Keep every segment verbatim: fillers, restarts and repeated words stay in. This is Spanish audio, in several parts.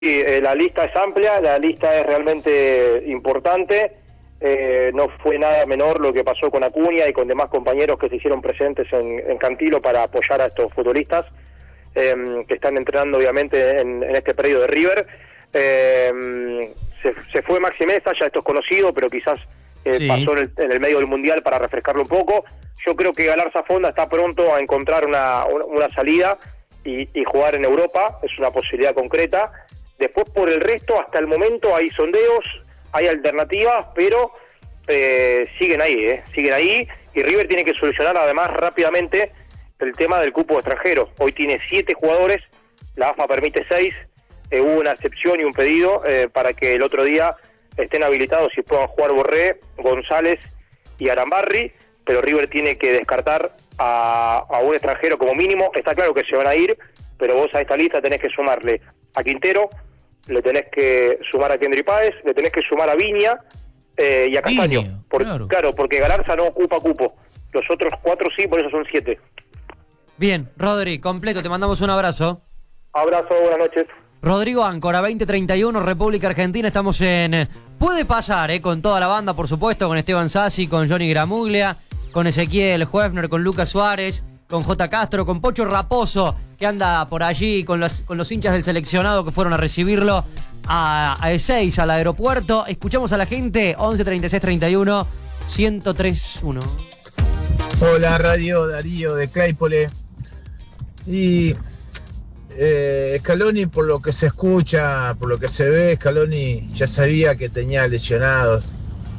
eh, la lista es amplia, la lista es realmente importante. Eh, no fue nada menor lo que pasó con Acuña y con demás compañeros que se hicieron presentes en, en Cantilo para apoyar a estos futbolistas eh, que están entrenando obviamente en, en este predio de River. Eh, se, se fue Maxi Meza, ya esto es conocido, pero quizás eh, sí. pasó en el, en el medio del Mundial para refrescarlo un poco. Yo creo que Galarza Fonda está pronto a encontrar una, una salida y, y jugar en Europa, es una posibilidad concreta. Después, por el resto, hasta el momento hay sondeos, hay alternativas, pero eh, siguen ahí, eh, siguen ahí, y River tiene que solucionar además rápidamente el tema del cupo extranjero. Hoy tiene siete jugadores, la A F A permite seis, eh, hubo una excepción y un pedido eh, para que el otro día estén habilitados y puedan jugar Borré, González y Arambarri, pero River tiene que descartar a, a un extranjero como mínimo. Está claro que se van a ir, pero vos a esta lista tenés que sumarle a Quintero, le tenés que sumar a Kendry Páez, le tenés que sumar a Viña eh, y a Castaño. Viña, por, claro. claro, porque Galarza no ocupa cupo. Los otros cuatro sí, por eso son siete. Bien, Rodri, completo, te mandamos un abrazo. Abrazo, buenas noches. Rodrigo Áncora, veinte treinta y uno, República Argentina, estamos en... Puede pasar, eh, con toda la banda, por supuesto, con Esteban Sassi, con Johnny Gramuglia, con Ezequiel Huefner, con Lucas Suárez, con J. Castro, con Pocho Raposo, que anda por allí con los, con los hinchas del seleccionado que fueron a recibirlo a, a Ezeiza, al aeropuerto. Escuchamos a la gente, once treinta y seis treinta y uno, ciento tres uno. Hola, Radio Darío de Claypole. Y eh, Scaloni, por lo que se escucha, por lo que se ve, Scaloni ya sabía que tenía lesionados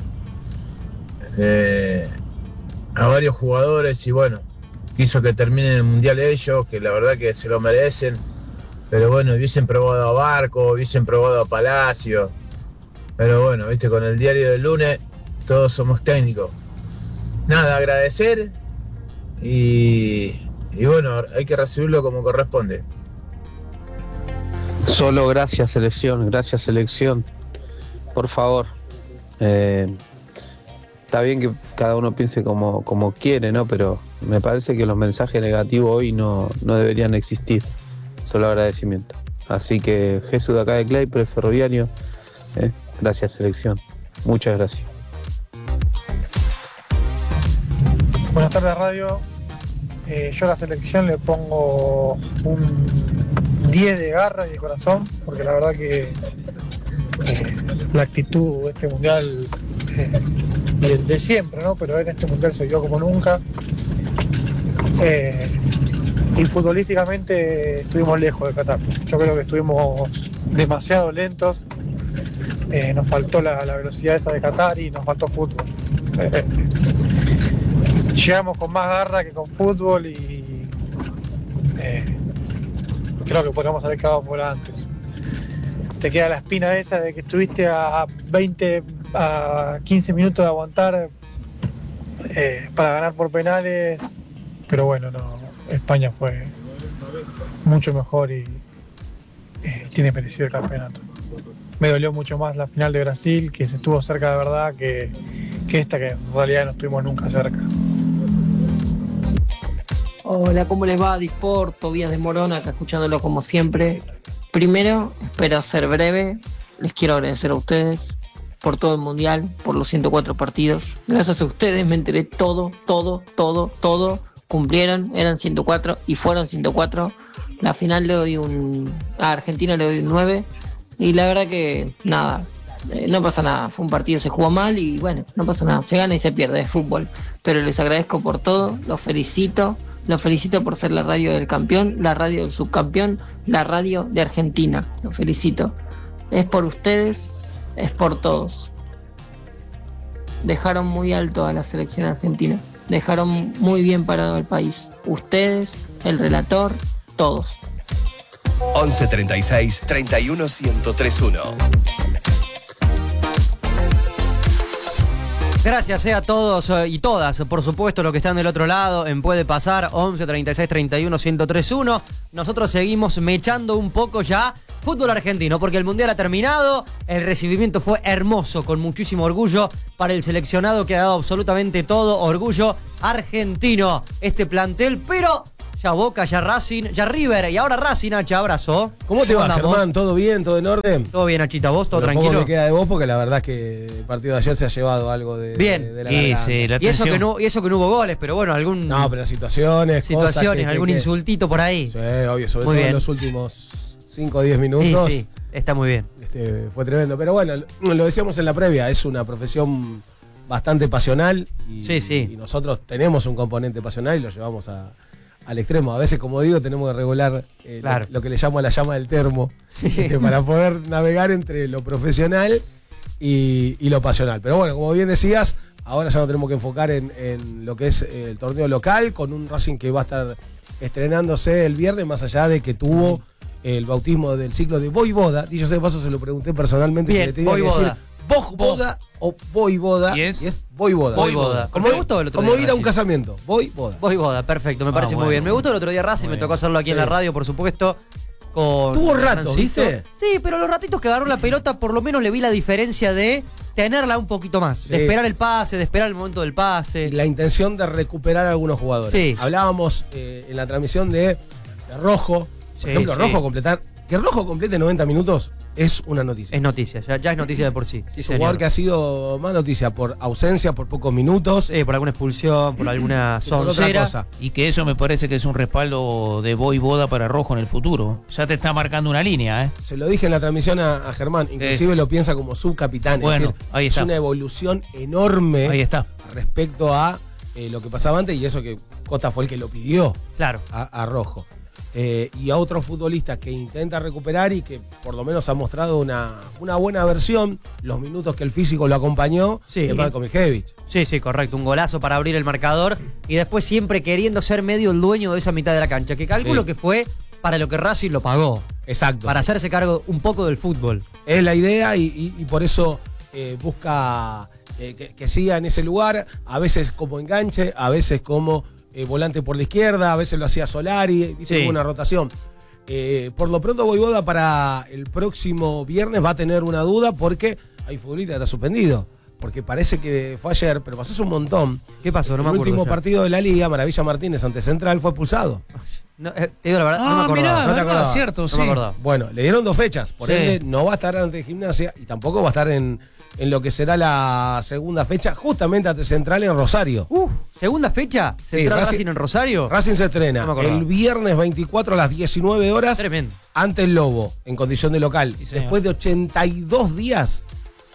eh, a varios jugadores y bueno, quiso que terminen el Mundial ellos, que la verdad que se lo merecen, pero bueno, hubiesen probado a Barco, hubiesen probado a Palacio, pero bueno, viste, con el diario del lunes todos somos técnicos. Nada, agradecer y, y bueno, hay que recibirlo como corresponde. Solo gracias selección, gracias selección, por favor. Eh, está bien que cada uno piense como, como quiere, ¿no? Pero me parece que los mensajes negativos hoy no, no deberían existir, solo agradecimiento. Así que Jesús de acá de Claypole, Ferroviario, eh, gracias selección, muchas gracias. Buenas tardes Radio, eh, yo a la selección le pongo un diez de garra y de corazón, porque la verdad que eh, la actitud de este mundial eh, y el de siempre, ¿no? Pero en este mundial se vio como nunca. Eh, y futbolísticamente estuvimos lejos de Qatar. Yo creo que estuvimos demasiado lentos. Eh, nos faltó la, la velocidad esa de Qatar y nos faltó fútbol. Eh, llegamos con más garra que con fútbol y eh, creo que podríamos haber quedado fuera antes. Te queda la espina esa de que estuviste a veinte, a quince minutos de aguantar eh, para ganar por penales, pero bueno, no, España fue mucho mejor y eh, tiene merecido el campeonato. Me dolió mucho más la final de Brasil, que se estuvo cerca de verdad, que, que esta que en realidad no estuvimos nunca cerca. Hola, ¿cómo les va? Disport, Tobías de Morón, acá escuchándolo como siempre. Primero, espero ser breve, les quiero agradecer a ustedes por todo el Mundial, por los ciento cuatro partidos. Gracias a ustedes me enteré todo, todo, todo, todo. Cumplieron, eran ciento cuatro y fueron ciento cuatro. La final le doy un... a Argentina le doy un nueve. Y la verdad que, nada, eh, no pasa nada. Fue un partido, se jugó mal y bueno, no pasa nada. Se gana y se pierde, es fútbol. Pero les agradezco por todo, los felicito. Los felicito por ser la radio del campeón, la radio del subcampeón, la radio de Argentina. Los felicito. Es por ustedes, es por todos. Dejaron muy alto a la selección argentina. Dejaron muy bien parado al país. Ustedes, el relator, todos. once treinta y seis treinta y uno ciento tres uno. Gracias eh, a todos eh, y todas, por supuesto, los que están del otro lado en Puede Pasar, once treinta y seis treinta y uno ciento tres uno. Nosotros seguimos mechando un poco ya fútbol argentino, porque el Mundial ha terminado, el recibimiento fue hermoso, con muchísimo orgullo para el seleccionado que ha dado absolutamente todo, orgullo argentino, este plantel, pero Ya Boca, ya Racing, ya River y ahora Racing, Nacha, abrazo. ¿Cómo te va, andamos? Germán? ¿Todo bien? ¿Todo en orden? Todo bien, Nachita, ¿vos? ¿Todo Lo poco tranquilo? me queda de vos porque la verdad es que el partido de ayer se ha llevado algo de, Bien. de, de la Sí, garganta. sí, la Y eso, tensión. que no, y eso que no hubo goles, pero bueno, algún No, pero situaciones, cosas situaciones, que- algún que- insultito por ahí. Sí, obvio, sobre Muy todo bien. en los últimos cinco o diez Sí, minutos. sí, está muy bien. Este, fue tremendo. Pero bueno, lo lo decíamos en la previa, es una profesión bastante pasional y, Sí, sí. y nosotros tenemos un componente pasional y lo llevamos a- al extremo. A veces, como digo, tenemos que regular eh, Claro. lo, lo que le llamo la llama del termo, Sí. este, para poder navegar entre lo profesional y, y lo pasional. Pero bueno, como bien decías, ahora ya nos tenemos que enfocar en, en lo que es eh, el torneo local, con un Racing que va a estar estrenándose el viernes, más allá de que tuvo el bautismo del ciclo de Voivoda. Dicho sea de paso, se lo pregunté personalmente Bien, si le tenía Voivoda. que decir Vojvoda o Voivoda. ¿Y es? Y es Voivoda. Voivoda. Como, Me gustó el otro como día ir a un Racing. casamiento. Voivoda. Voy boda, perfecto, me Ah, parece muy bueno. bien. Me gustó el otro día Racing, me Bueno. tocó hacerlo aquí en la Sí. radio, por supuesto. Con Tuvo rato, Francisco. ¿viste? Sí, pero los ratitos que agarró la pelota, por lo menos le vi la diferencia de tenerla un poquito más. De Sí. esperar el pase, de esperar el momento del pase. Y la intención de recuperar a algunos jugadores. Sí. Hablábamos eh, en la transmisión de, de Rojo. Por Sí, ejemplo, sí. Rojo completar. Que Rojo complete noventa minutos es una noticia. Es noticia, ya, ya es noticia de por sí. Sí, Es un jugador señor. que ha sido más noticia por ausencia, por pocos minutos. Sí, por alguna expulsión, por alguna y por otra soncera. cosa. Y que eso me parece que es un respaldo de Voivoda para Rojo en el futuro. Ya te está marcando una línea, ¿eh? Se lo dije en la transmisión a, a Germán, inclusive lo piensa como subcapitán. Bueno, es decir, ahí es está. una evolución enorme Ahí está. respecto a eh, lo que pasaba antes y eso que Costa fue el que lo pidió Claro. a, a Rojo. Eh, y a otros futbolistas que intenta recuperar y que por lo menos ha mostrado una, una buena versión, los minutos que el físico lo acompañó, Sí. es Marko Miljević. Sí, sí, correcto. Un golazo para abrir el marcador y después siempre queriendo ser medio el dueño de esa mitad de la cancha, que calculo Sí. que fue para lo que Racing lo pagó, Exacto. para hacerse cargo un poco del fútbol. Es la idea y, y- y por eso eh, busca eh, que, que siga en ese lugar, a veces como enganche, a veces como eh, volante por la izquierda, a veces lo hacía Solari, hizo Sí. una rotación. Eh, por lo pronto Voivoda para el próximo viernes va a tener una duda porque hay futbolista que está suspendido. Porque parece que fue ayer, pero pasó hace un montón. ¿Qué pasó? No me el acuerdo último ya. partido de la Liga, Maravilla Martínez ante Central, fue expulsado. No, eh, te digo la verdad, no me Ah, acordaba. mirá, no te verdad, acordabas. cierto, No sí. me acordaba. Bueno, le dieron dos fechas, por Sí. ende no va a estar ante Gimnasia y tampoco va a estar en, en lo que será la segunda fecha, justamente ante Central en Rosario. Uf, segunda fecha, Central Racing- Racing en Rosario. Racing se estrena No me acordaba. el viernes veinticuatro a las diecinueve horas Tremendo. ante el Lobo, en condición de local. Sí, señor. Después de ochenta y dos días,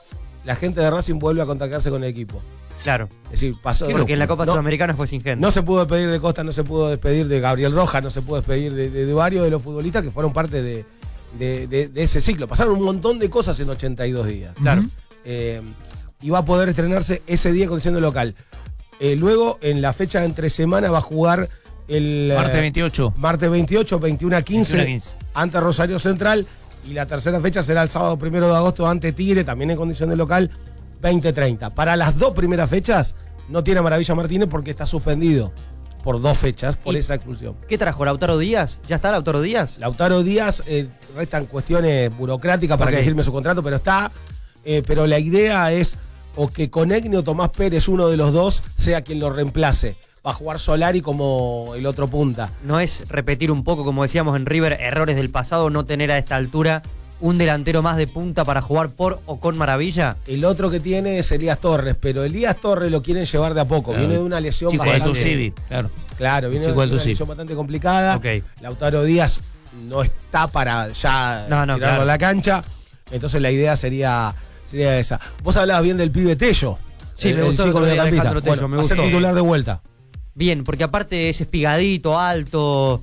la gente de Racing vuelve a contactarse con el equipo. Claro. Es decir, pasó. Porque en la Copa no, Sudamericana fue sin gente. no se pudo despedir de Costa, no se pudo despedir de Gabriel Rojas, no se pudo despedir de, de- de varios de los futbolistas que fueron parte de, de- de- de ese ciclo. Pasaron un montón de cosas en ochenta y dos días. Claro. Eh, y va a poder estrenarse ese día en condición de local. Eh, luego, en la fecha de entre semana, va a jugar el. Martes eh, veintiocho. martes veintiocho, veintiuno a quince, veintiuno a quince. ante Rosario Central. Y la tercera fecha será el sábado primero de agosto ante Tigre, también en condición de local, veinte treinta. Para las dos primeras fechas, no tiene a Maravilla Martínez porque está suspendido por dos fechas por ¿Y esa expulsión. ¿Qué trajo Lautaro Díaz? ¿Ya está Lautaro Díaz? Lautaro Díaz, eh, restan cuestiones burocráticas para Ok. que firme su contrato, pero está. eh, pero la idea es o que Conegne o Tomás Pérez, uno de los dos, sea quien lo reemplace. Va a jugar Solari como el otro punta. No es repetir un poco, como decíamos en River, errores del pasado, no tener a esta altura un delantero más de punta para jugar por o con Maravilla. El otro que tiene es Elías Torres, pero Elías Torres lo quieren llevar de a poco. Claro. Viene de una lesión Chico bastante. Alto Civi, claro. Claro, viene de Chico una Alto Civi. lesión bastante complicada. Ok. Lautaro Díaz no está para ya No, no, tirarlo claro. a la cancha. Entonces la idea sería, sería esa. Vos hablabas bien del pibe Tello. Sí, el, me el gustó el chico otro día mediocampista. Alejandro Tello, Bueno, me va a ser gustó. titular de vuelta. Bien, porque aparte es espigadito, alto,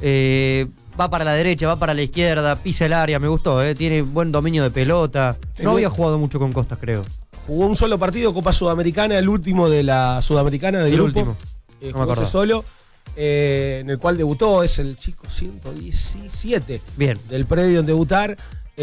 eh, va para la derecha, va para la izquierda, pisa el área, me gustó, eh, tiene buen dominio de pelota. Tengo- No había jugado mucho con Costas, creo. Jugó un solo partido, Copa Sudamericana, el último de la Sudamericana de El grupo. último. Eh, No me jugó ese acordaba. solo, eh, en el cual debutó, es el chico ciento diecisiete Bien. del predio en debutar.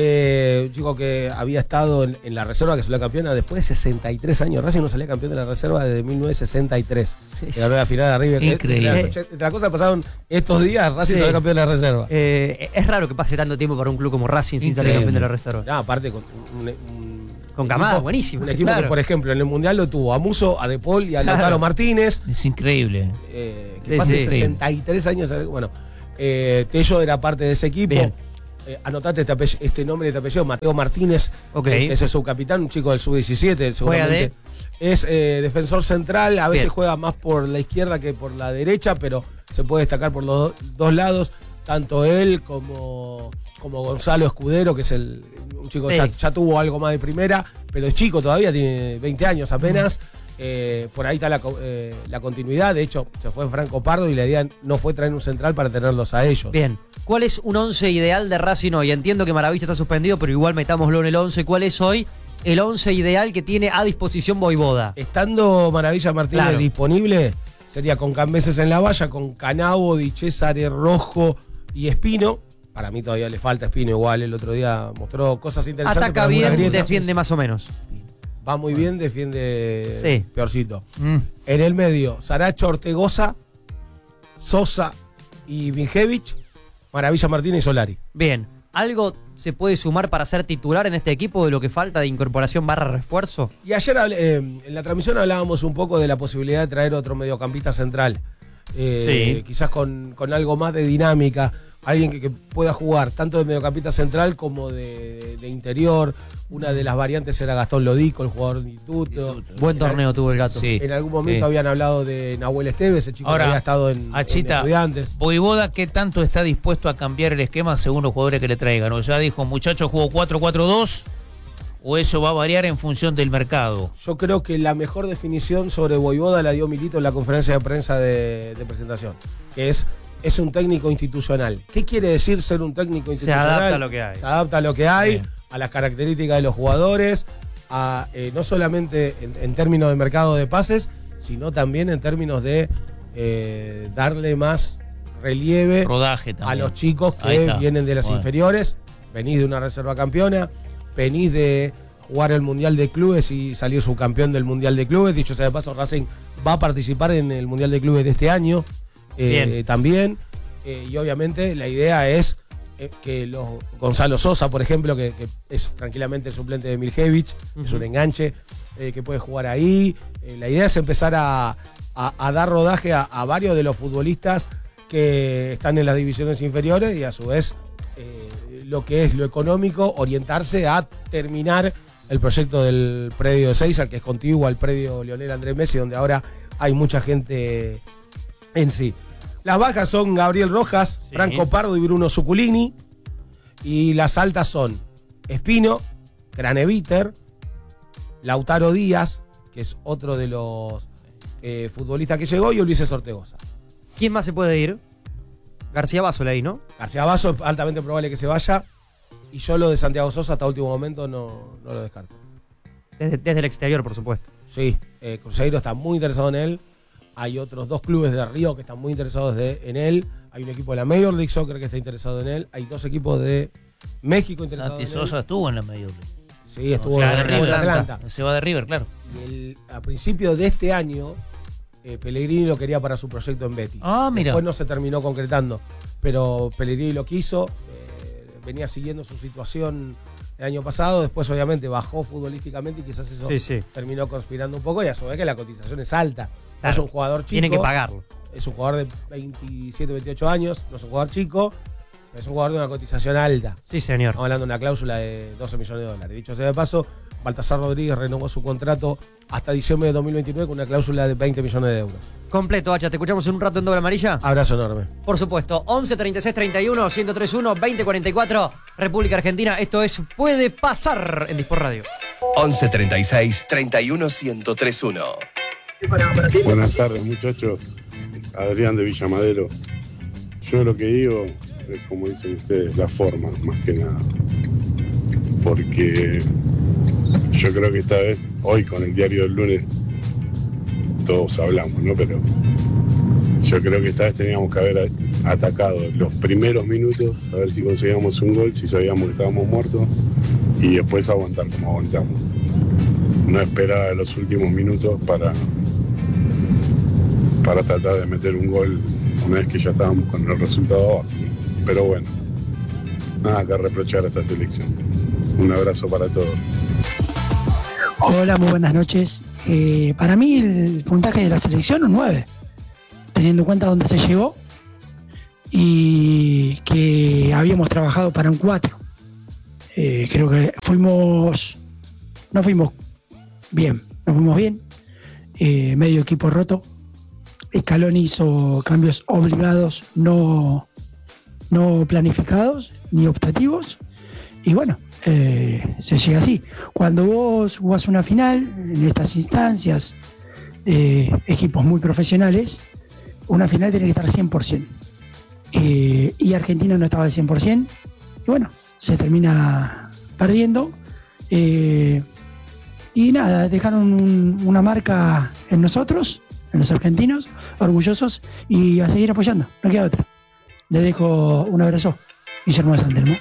Eh, un chico que había estado en, en la reserva, que salió campeona después de sesenta y tres años. Racing no salía campeón de la reserva desde mil novecientos sesenta y tres. Sí, En la final de River. Increíble. Eh, o sea, entre las cosas que pasaron estos días, Racing Sí. salió campeón de la reserva. Eh, es raro que pase tanto tiempo para un club como Racing sin salir Increíble. campeón de la reserva. No, aparte con un, un- Con Camada, equipo, buenísimo. Un equipo claro. que, por ejemplo, en el Mundial lo tuvo a Muso, a De Paul y a Claro. Lautaro Martínez. Es increíble. Eh, que Sí, fue hace sí. sesenta y tres años. Bueno, eh, Tello era parte de ese equipo. Bien. Eh, anotate este, apell- este nombre de este apellido, Mateo Martínez, Ok. eh, que es el subcapitán, un chico del sub diecisiete, Juega seguramente. Es eh, defensor central, a veces Bien. juega más por la izquierda que por la derecha, pero se puede destacar por los do- dos lados, tanto él como, como Gonzalo Escudero, que es el, un chico que Sí. ya, ya tuvo algo más de primera, pero es chico todavía, tiene veinte años apenas. Eh, por ahí está la, co- eh, la continuidad. De hecho, se fue Franco Pardo y la idea no fue traer un central para tenerlos a ellos. Bien. ¿Cuál es un once ideal de Racing hoy? Entiendo que Maravilla está suspendido, pero igual metámoslo en el once. ¿Cuál es hoy el once ideal que tiene a disposición Voivoda? Estando Maravilla Martínez Claro. disponible, sería con Cambeses en la valla, con Canavo, Di Cesare, Rojo y Espino. Para mí todavía le falta Espino igual. El otro día mostró cosas interesantes. Ataca pero alguna bien, grieta. defiende más o menos. Va muy bien, defiende Sí. peorcito. Mm. En el medio, Saracho, Ortegoza, Sosa y Vinjevich, Maravilla Martínez y Solari. Bien. ¿Algo se puede sumar para ser titular en este equipo de lo que falta de incorporación barra refuerzo? Y ayer hablé- eh, en la transmisión hablábamos un poco de la posibilidad de traer otro mediocampista central. Eh, Sí. Quizás con, con algo más de dinámica. Alguien que, que pueda jugar tanto de mediocampista central como de, de- de interior. Una de las variantes era Gastón Lodico, el jugador de instituto. Buen En torneo al- tuvo el gato. Sí. En algún momento Sí. habían hablado de Nahuel Esteves, el chico Ahora, que había estado en, en Achita, Estudiantes. Voivoda, ¿qué tanto está dispuesto a cambiar el esquema según los jugadores que le traigan? O ya dijo, muchachos, juego cuatro cuatro dos, o eso va a variar en función del mercado. Yo creo que la mejor definición sobre Voivoda la dio Milito en la conferencia de prensa de, de presentación, que es, es un técnico institucional. ¿Qué quiere decir ser un técnico Se institucional? adapta a lo que hay. Se adapta a lo que hay, Bien. a las características de los jugadores, a, eh, no solamente en, en términos de mercado de pases, sino también en términos de eh, darle más relieve Rodaje también. a los chicos Ahí que está. vienen de las Bueno. inferiores. Venís de una reserva campeona, venís de jugar el Mundial de Clubes y salir subcampeón del Mundial de Clubes. Dicho sea de paso, Racing va a participar en el Mundial de Clubes de este año eh, Bien. también. Eh, y obviamente la idea es eh, que los Gonzalo Sosa, por ejemplo, que, que es tranquilamente el suplente de Miljevich, es Ujú. un enganche eh, que puede jugar ahí. Eh, la idea es empezar a, a- a dar rodaje a, a varios de los futbolistas que están en las divisiones inferiores y a su vez eh, lo que es lo económico, orientarse a terminar el proyecto del predio de Seiza, que es contiguo al predio Leonel Andrés Messi, donde ahora hay mucha gente en sí. Las bajas son Gabriel Rojas, Sí. Franco Pardo y Bruno Zuculini. Y las altas son Espino, Craneviter, Lautaro Díaz, que es otro de los eh, futbolistas que llegó, y Ulises Ortegoza. ¿Quién más se puede ir? García Basole ahí, ¿no? García Basso es altamente probable que se vaya. Y yo lo de Santiago Sosa hasta último momento no, no lo descarto. Desde, desde el exterior, por supuesto. Sí, eh, Cruzeiro está muy interesado en él. Hay otros dos clubes de Río que están muy interesados de- en él. Hay un equipo de la Major League Soccer que está interesado en él. Hay dos equipos de México interesados Santi en él. Sosa estuvo en la Major League. Sí, estuvo O sea, en, de estuvo en River. Atlanta. Se va de River, claro. Y el- a principio de este año, eh, Pellegrini lo quería para su proyecto en Betis. Ah, mira. Después no se terminó concretando, pero Pellegrini lo quiso. eh, venía siguiendo su situación el año pasado. Después, obviamente, bajó futbolísticamente y quizás eso Sí, sí. terminó conspirando un poco. Y a su vez que la cotización es alta. No Claro. es un jugador chico. Tienen que pagarlo. Es un jugador de veintisiete, veintiocho años. No es un jugador chico. Es un jugador de una cotización alta. Sí, señor. Estamos hablando de una cláusula de doce millones de dólares. Dicho sea de paso, Baltasar Rodríguez renovó su contrato hasta diciembre de dos mil veintinueve con una cláusula de veinte millones de euros. Completo, Hacha. ¿Te escuchamos en un rato en doble amarilla? Abrazo enorme. Por supuesto. once treinta y seis treinta y uno ciento treinta y uno veinte cuarenta y cuatro República Argentina. Esto es Puede Pasar en Disport Radio. once treinta y seis treinta y uno ciento treinta y uno. Buenas tardes, muchachos. Adrián de Villamadero. Yo lo que digo es, como dicen ustedes, la forma, más que nada. Porque yo creo que esta vez, hoy con el diario del lunes, todos hablamos, ¿no? Pero yo creo que esta vez teníamos que haber atacado los primeros minutos, a ver si conseguíamos un gol, si sabíamos que estábamos muertos, y después aguantar como aguantamos. No esperar a los últimos minutos para, para tratar de meter un gol una vez que ya estábamos con el resultado abajo. Pero bueno, nada que reprochar a esta selección. Un abrazo para todos. Hola, muy buenas noches. Eh, para mí el puntaje de la selección un nueve, teniendo en cuenta dónde se llegó y que habíamos trabajado para un cuatro. Eh, creo que fuimos, no fuimos bien, no fuimos bien. Eh, medio equipo roto. Scaloni hizo cambios obligados, no, no planificados ni optativos. Y bueno, eh, se llega así. Cuando vos jugás una final, en estas instancias, eh, equipos muy profesionales, una final tiene que estar cien por ciento. Eh, y Argentina no estaba al cien por ciento. Y bueno, se termina perdiendo. Eh, y nada, dejaron un, una marca en nosotros, en los argentinos, orgullosos, y a seguir apoyando, no queda otra. Le dejo un abrazo, Guillermo de Santelmo.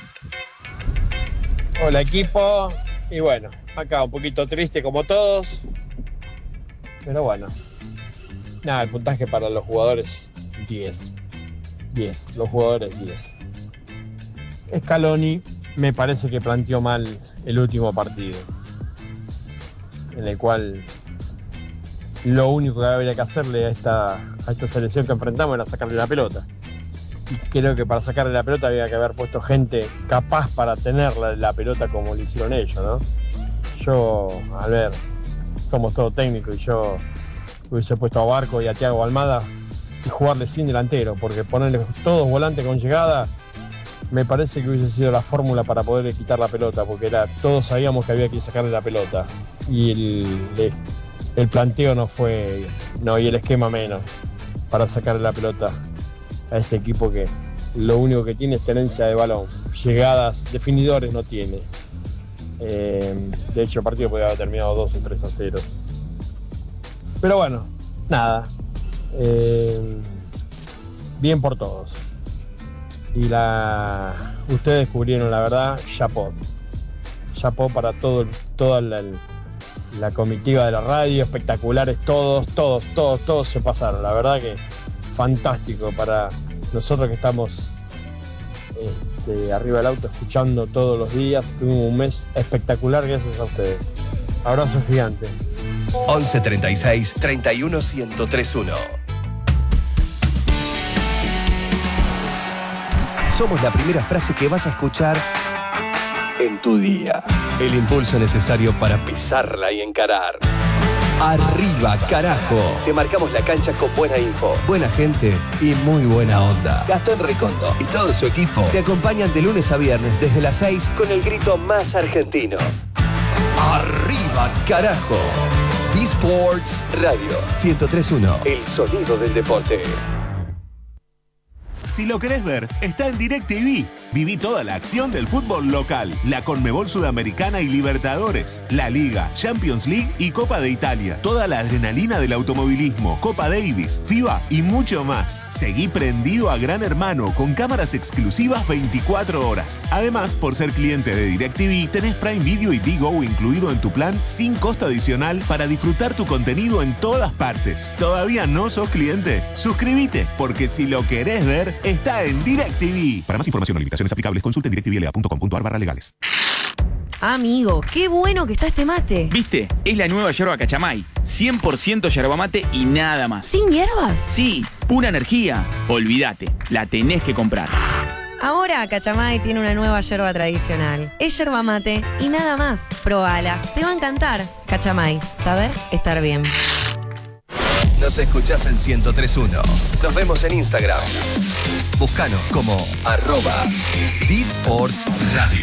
Hola equipo, y bueno, acá un poquito triste como todos, pero bueno, nada, el puntaje para los jugadores diez, diez, los jugadores diez. Scaloni me parece que planteó mal el último partido, en el cual lo único que habría que hacerle a esta, a esta selección que enfrentamos era sacarle la pelota. Y creo que para sacarle la pelota había que haber puesto gente capaz para tener la, la pelota como lo hicieron ellos, ¿no? Yo, a ver, somos todos técnicos y yo hubiese puesto a Barco y a Thiago Almada y jugarle sin delantero, porque ponerle todos volantes con llegada me parece que hubiese sido la fórmula para poderle quitar la pelota, porque era, todos sabíamos que había que sacarle la pelota y el, el planteo no fue, no, y el esquema menos para sacarle la pelota a este equipo que lo único que tiene es tenencia de balón, llegadas, definidores no tiene. Eh, de hecho el partido podría haber terminado dos o tres a cero. Pero bueno, nada, eh, bien por todos. Y la ustedes descubrieron la verdad, chapó. Chapó para todo, toda la, la comitiva de la radio, espectaculares todos, todos, todos, todos se pasaron. La verdad que fantástico para nosotros que estamos este, arriba del auto escuchando todos los días. Tuvimos un mes espectacular gracias a ustedes. Abrazo gigante. once treinta y seis, treinta y uno, ciento tres uno. Somos la primera frase que vas a escuchar en tu día. El impulso necesario para pisarla y encarar. Arriba, carajo. Te marcamos la cancha con buena info, buena gente y muy buena onda. Gastón Recondo y todo su equipo te acompañan de lunes a viernes desde las seis con el grito más argentino. Arriba, carajo. eSports Radio ciento tres punto uno. El sonido del deporte. Si lo querés ver, está en DirecTV. Viví toda la acción del fútbol local, la Conmebol Sudamericana y Libertadores, la Liga, Champions League y Copa de Italia. Toda la adrenalina del automovilismo, Copa Davis, FIBA y mucho más. Seguí prendido a Gran Hermano con cámaras exclusivas veinticuatro horas. Además, por ser cliente de DirecTV, tenés Prime Video y Digo incluido en tu plan sin costo adicional para disfrutar tu contenido en todas partes. ¿Todavía no sos cliente? Suscríbete, porque si lo querés ver, está en DirecTV. Para más información o limitaciones aplicables, consulten directvla punto com punto ar barra legales. Amigo, qué bueno que está este mate. ¿Viste? Es la nueva yerba Cachamay. cien por ciento yerba mate y nada más. ¿Sin hierbas? Sí, pura energía. Olvídate, la tenés que comprar. Ahora Cachamay tiene una nueva yerba tradicional. Es yerba mate y nada más. Probala, te va a encantar. Cachamay, saber estar bien. Nos escuchás en ciento tres punto uno. Nos vemos en Instagram. Búscanos como arroba eSports Radio.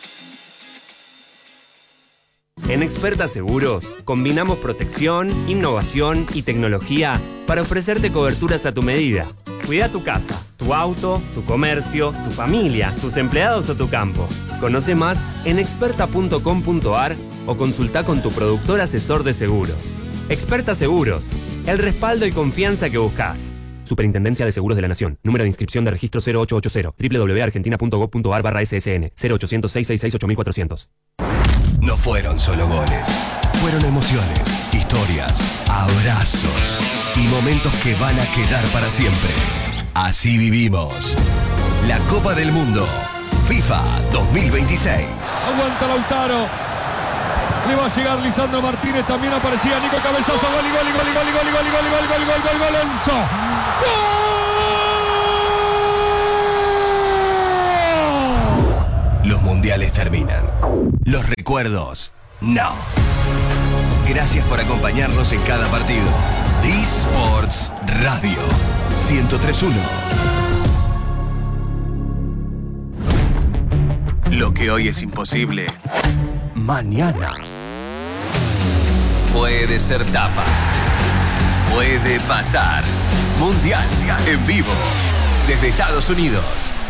En Experta Seguros combinamos protección, innovación y tecnología para ofrecerte coberturas a tu medida. Cuida tu casa, tu auto, tu comercio, tu familia, tus empleados o tu campo. Conoce más en experta punto com punto ar o consulta con tu productor asesor de seguros. Experta Seguros, el respaldo y confianza que buscas. Superintendencia de Seguros de la Nación. Número de inscripción de registro cero ocho ocho cero. doble u doble u doble u punto argentina punto gov punto ar barra ese ese ene. cero ochocientos, seiscientos sesenta y seis, ocho mil cuatrocientos. No fueron solo goles. Fueron emociones, historias, abrazos y momentos que van a quedar para siempre. Así vivimos la Copa del Mundo FIFA dos mil veintiséis. Aguanta Lautaro. Le va a llegar Lisandro Martínez. También aparecía Nico Cabezazo. Gol y gol y gol y gol y gol y gol y gol y gol y gol gol gol Enzo. ¡Gol! Los mundiales terminan. Los recuerdos, no. Gracias por acompañarnos en cada partido. D-Sports Radio ciento tres punto uno. Lo que hoy es imposible, mañana puede ser tapa. Puede pasar. Mundial en vivo desde Estados Unidos.